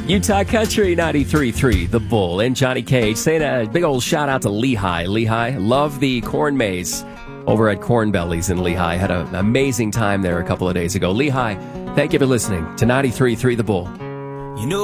Utah Country 93.3, The Bull, and Johnny Cage saying a big old shout out to Lehigh. Lehigh, love the corn maze over at Corn Bellies in Lehigh. Had an amazing time there a couple of days ago. Lehigh, thank you for listening to 93.3 The Bull. You know